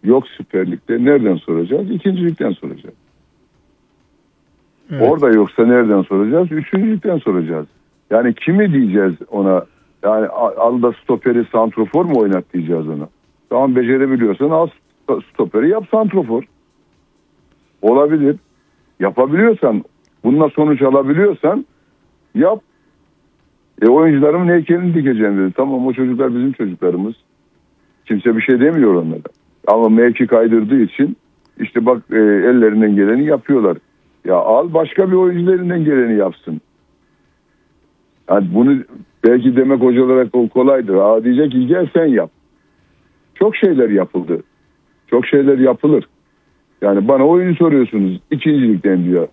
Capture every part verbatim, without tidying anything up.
yok Süper Lig'de. Nereden soracağız? İkincilikten soracağız. Evet. Orada yoksa nereden soracağız? Üçüncülükten soracağız. Yani kimi diyeceğiz ona? Yani al da stoperi santrofor mu oynat diyeceğiz ona. Tamam, becerebiliyorsan al stoperi yap santrofor. Olabilir. Yapabiliyorsan, bununla sonuç alabiliyorsan yap. E oyuncularımın heykelini dikeceğim dedi. Tamam, o çocuklar bizim çocuklarımız. Kimse bir şey demiyor onlara. Ama mevki kaydırdığı için işte bak e, ellerinden geleni yapıyorlar. Ya al başka bir oyuncu elinden geleni yapsın. Yani bunu belki demek hocalara kolaydır. Aa, diyecek ki gel sen yap. Çok şeyler yapıldı. Çok şeyler yapılır. Yani bana oyuncu soruyorsunuz. İkincilikten diyor.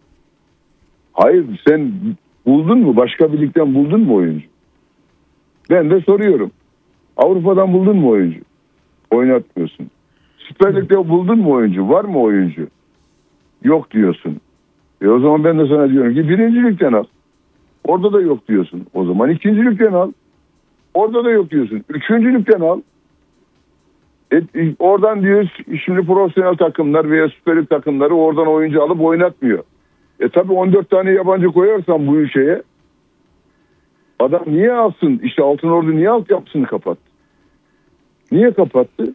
Hayır, sen buldun mu? Başka bir ligden buldun mu oyuncu? Ben de soruyorum. Avrupa'dan buldun mu oyuncu? Oynatmıyorsun. Süper Lig'de buldun mu oyuncu? Var mı oyuncu? Yok diyorsun. E o zaman ben de sana diyorum ki birincilikten al. Orada da yok diyorsun. O zaman ikincilikten al. Orada da yok diyorsun. Üçüncülükten al. E, oradan diyoruz şimdi profesyonel takımlar veya Süper Lig takımları oradan oyuncu alıp oynatmıyor. E tabi on dört tane yabancı koyarsan bu ülkeye adam niye alsın? İşte Altınordu niye altyapısını kapattı? Niye kapattı?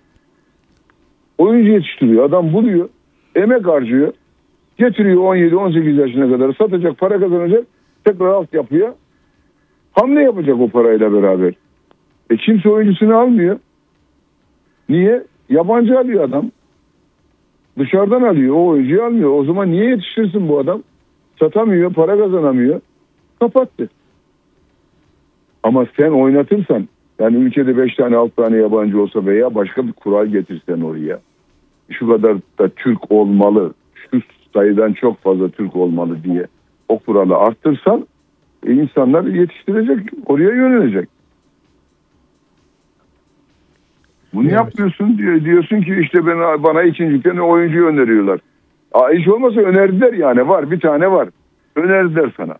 Oyuncu yetiştiriyor. Adam buluyor. Emek harcıyor. Getiriyor on yedi on sekiz yaşına kadar satacak, para kazanacak. Tekrar altyapıya hamle yapacak o parayla beraber. E kimse oyuncusunu almıyor. Niye? Yabancı alıyor adam. Dışarıdan alıyor. O oyuncuyu almıyor. O zaman niye yetiştirsin bu adam? Satamıyor, para kazanamıyor. Kapattı. Ama sen oynatırsan, yani ülkede beş tane altı tane yabancı olsa veya başka bir kural getirsen oraya. Şu kadar da Türk olmalı, şu sayıdan çok fazla Türk olmalı diye o kuralı arttırsan e, insanlar yetiştirecek, oraya yönelecek. Bunu evet. yapmıyorsun diyor, diyorsun ki işte ben, bana ikincilikten oyuncu öneriyorlar. Aa, hiç olmasa önerdiler yani, var bir tane var. Önerdiler sana.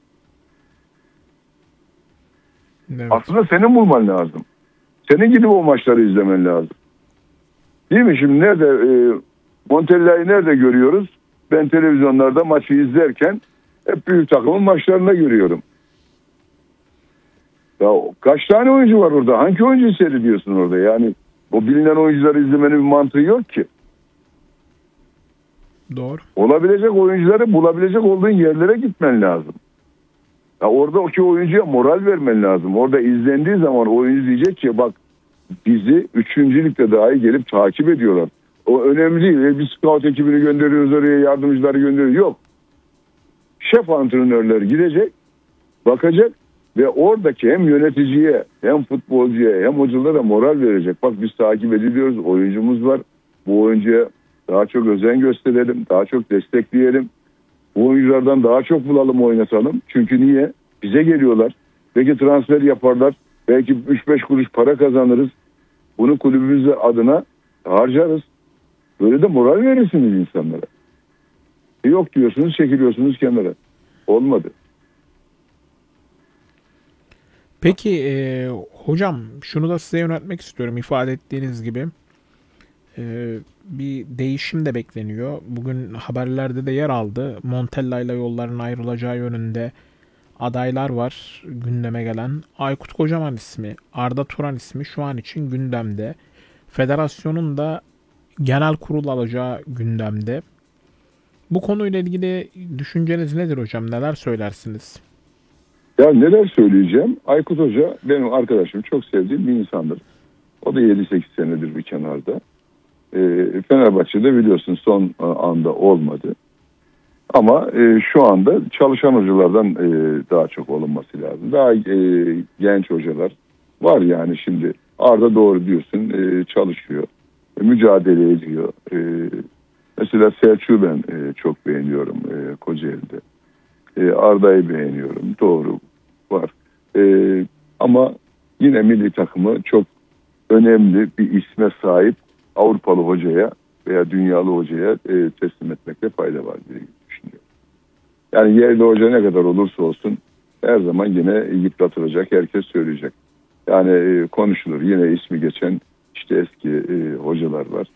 Evet. Aslında senin bulman lazım. Senin gidip o maçları izlemen lazım. Değil mi? Şimdi nerede e, Montella'yı nerede görüyoruz? Ben televizyonlarda maçı izlerken hep büyük takımın maçlarında görüyorum. Ya kaç tane oyuncu var orada? Hangi oyuncuyu seyrediyorsun orada? Yani o bilinen oyuncuları izlemenin bir mantığı yok ki. Doğru. Olabilecek oyuncuları bulabilecek olduğun yerlere gitmen lazım. Ya orada o ki oyuncuya moral vermen lazım. Orada izlendiği zaman oyuncu diyecek ki bak bizi üçüncülükte dahi gelip takip ediyorlar. O önemli değil. Bir scout ekibini gönderiyoruz oraya, yardımcıları gönderiyoruz. Yok. Şef antrenörler gidecek, bakacak ve oradaki hem yöneticiye hem futbolcuya hem hocalara moral verecek. Bak biz takip ediliyoruz, oyuncumuz var. Bu oyuncuya daha çok özen gösterelim, daha çok destekleyelim. Bu oyunculardan daha çok bulalım, oynatalım. Çünkü niye? Bize geliyorlar. Belki transfer yaparlar. Belki üç beş kuruş para kazanırız. Bunu kulübümüz adına harcarız. Böyle de moral verirsiniz insanlara. E yok diyorsunuz, çekiliyorsunuz kenara. Olmadı. Peki e, hocam şunu da size yöneltmek istiyorum. İfade ettiğiniz gibi e, bir değişim de bekleniyor. Bugün haberlerde de yer aldı. Montella ile yolların ayrılacağı yönünde adaylar var gündeme gelen. Aykut Kocaman ismi, Arda Turan ismi şu an için gündemde. Federasyonun da genel kurul alacağı gündemde. Bu konuyla ilgili düşünceniz nedir hocam? Neler söylersiniz? Ya neler söyleyeceğim? Aykut Hoca benim arkadaşım, çok sevdiğim bir insandır. O da yedi sekiz senedir bir kenarda. E, Fenerbahçe'de biliyorsun son anda olmadı. Ama e, şu anda çalışan hocalardan e, daha çok olunması lazım. Daha e, genç hocalar var yani şimdi. Arda doğru diyorsun, e, çalışıyor, e, mücadele ediyor. E, mesela Selçuk'u ben e, çok beğeniyorum e, Kocaeli'de. E, Arda'yı beğeniyorum, doğru var. E, ama yine milli takımı çok önemli bir isme sahip Avrupalı hocaya veya dünyalı hocaya e, teslim etmekte fayda var diye düşünüyorum. Yani yerli hoca ne kadar olursa olsun her zaman yine yıpratılacak, herkes söyleyecek. Yani e, konuşulur. Yine ismi geçen işte eski e, hocalar var.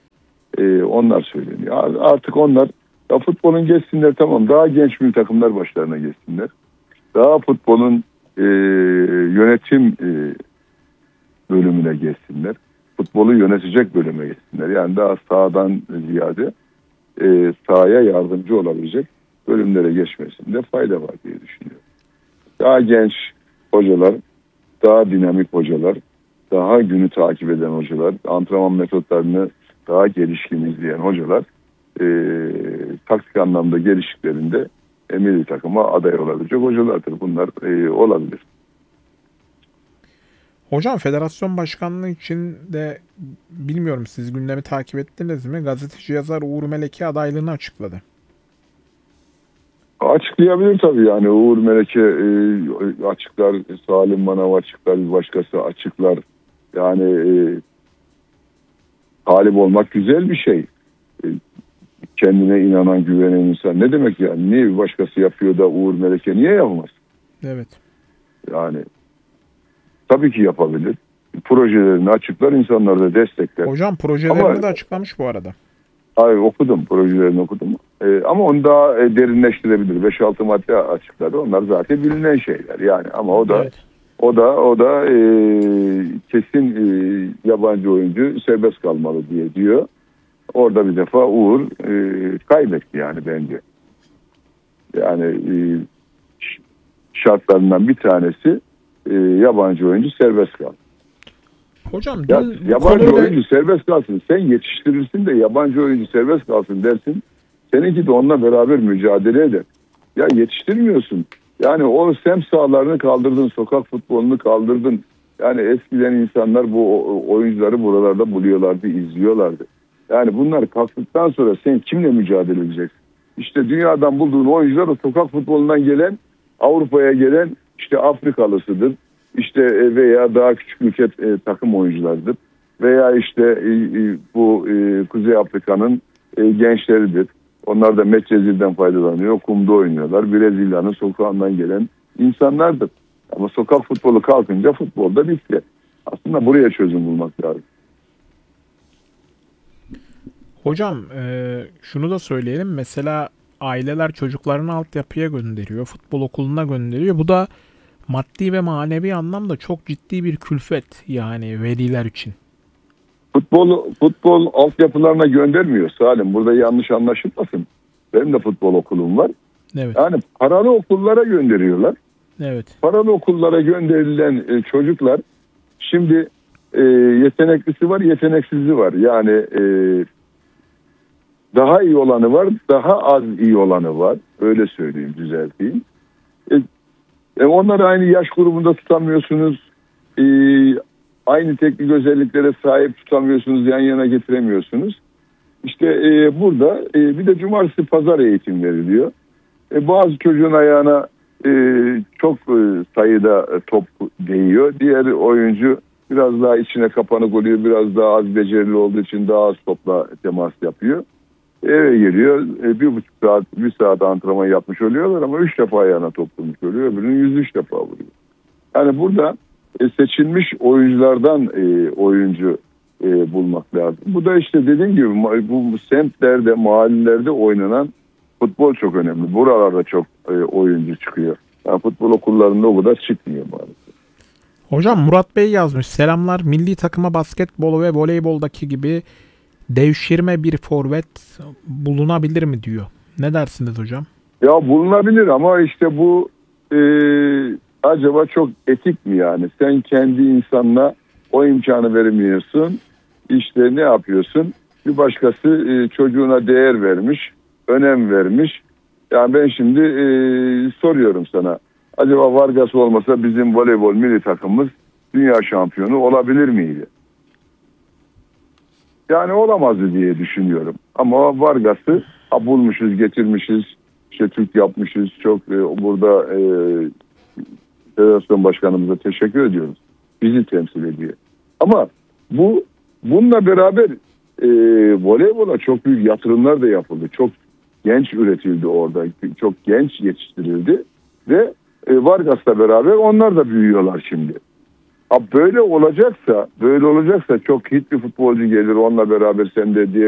E, onlar söyleniyor. Artık onlar ya futbolun geçsinler, tamam, daha genç milli takımlar başlarına geçsinler. Daha futbolun e, yönetim e, bölümüne geçsinler. Futbolu yönetecek bölüme geçsinler. Yani daha sahadan ziyade e, sahaya yardımcı olabilecek bölümlere geçmesinde fayda var diye düşünüyorum. Daha genç hocalar, daha dinamik hocalar, daha günü takip eden hocalar, antrenman metotlarını daha gelişkin izleyen hocalar e, taktik anlamda geliştiklerinde e, milli takıma aday olabilecek hocalardır. Bunlar e, olabilir. Hocam federasyon başkanlığı için de bilmiyorum siz gündemi takip ettiniz mi? Gazeteci yazar Uğur Meleke adaylığını açıkladı. Açıklayabilir tabii, yani Uğur Meleke e, açıklar, Salim Manav açıklar, bir başkası açıklar. Yani e, talip olmak güzel bir şey. E, kendine inanan, güvenen insan. Ne demek yani? Niye bir başkası yapıyor da Uğur Meleke niye yapmaz? Evet. Yani tabii ki yapabilir. Projelerini açıklar, insanlar da destekler. Hocam projelerini Ama, de açıklamış bu arada. hayır, okudum, projelerini okudum. Ee, ama onu daha e, derinleştirebilir. beş altı madde açıkladı. Onlar zaten bilinen şeyler yani. Ama o da Evet. o da o da e, kesin e, yabancı oyuncu serbest kalmalı diye diyor. Orada bir defa Uğur e, kaybetti yani bence. Yani e, şartlarından bir tanesi e, yabancı oyuncu serbest kaldı. Hocam Ya, dün bu yabancı konuyla... oyuncu serbest kalsın. Sen yetiştirirsin de yabancı oyuncu serbest kalsın dersin. Seninki de onunla beraber mücadele eder. Ya yetiştirmiyorsun. Yani o semt sahalarını kaldırdın, sokak futbolunu kaldırdın. Yani eskiden insanlar bu oyuncuları buralarda buluyorlardı, izliyorlardı. Yani bunlar kalktıktan sonra sen kimle mücadele edeceksin? İşte dünyadan bulduğun oyuncular o sokak futbolundan gelen, Avrupa'ya gelen işte Afrikalısıdır. İşte veya daha küçük ülke e, takım oyuncularıdır. Veya işte e, e, bu e, Kuzey Afrika'nın e, gençleridir. Onlar da Medcezir'den faydalanıyor. Kumda oynuyorlar. Brezilya'nın sokağından gelen insanlardır. Ama sokak futbolu kalkınca futbolda bitti. Aslında buraya çözüm bulmak lazım. Hocam e, şunu da söyleyelim. Mesela aileler çocuklarını altyapıya gönderiyor. Futbol okuluna gönderiyor. Bu da maddi ve manevi anlamda çok ciddi bir külfet yani veliler için. Futbol futbol altyapılarına göndermiyor Salim. Burada yanlış anlaşılmasın. Benim de futbol okulum var. Evet. Yani paralı okullara gönderiyorlar. Evet. Paralı okullara gönderilen e, çocuklar şimdi e, yeteneklisi var, yeteneksizi var. Yani e, daha iyi olanı var, daha az iyi olanı var. Öyle söyleyeyim, düzelteyim. E, e, onları aynı yaş grubunda tutamıyorsunuz. E, aynı teknik özelliklere sahip tutamıyorsunuz, yan yana getiremiyorsunuz. İşte e, burada e, bir de cumartesi pazar eğitim veriliyor. E, bazı çocuğun ayağına e, çok e, sayıda e, top değiyor. Diğer oyuncu biraz daha içine kapanık oluyor. Biraz daha az becerili olduğu için daha az topla temas yapıyor. Eve geliyor. E, bir buçuk saat, bir saat antrenman yapmış oluyorlar ama üç defa ayağına top vurmuş oluyor. Öbürünün yüz üç defa vuruyor. Yani burada e, seçilmiş oyunculardan e, oyuncu e, bulmak lazım. Bu da işte dediğim gibi bu semtlerde, mahallelerde oynanan futbol çok önemli. Buralarda çok e, oyuncu çıkıyor. Yani futbol okullarında o kadar çıkmıyor maalesef. Hocam Murat Bey yazmış. Selamlar. Milli takıma basketbol ve voleyboldaki gibi devşirme bir forvet bulunabilir mi diyor. Ne dersiniz hocam? Ya bulunabilir ama işte bu e, acaba çok etik mi yani? Sen kendi insanına o imkanı vermiyorsun. İşte ne yapıyorsun? Bir başkası e, çocuğuna değer vermiş, önem vermiş. Yani ben şimdi e, soruyorum sana. Acaba Vargas olmasa bizim voleybol milli takımımız dünya şampiyonu olabilir miydi? Yani olamazdı diye düşünüyorum. Ama Vargas'ı ha, bulmuşuz, getirmişiz. İşte Türk yapmışız. Çok e, burada e, federasyon başkanımıza teşekkür ediyoruz. Bizi temsil ediyor. Ama bu bununla beraber e, voleybola çok büyük yatırımlar da yapıldı. Çok genç üretildi orada. Çok genç yetiştirildi. Ve e, Vargas'la beraber onlar da büyüyorlar şimdi. Ha, böyle olacaksa, böyle olacaksa çok hit bir futbolcu gelir onunla beraber sen de diye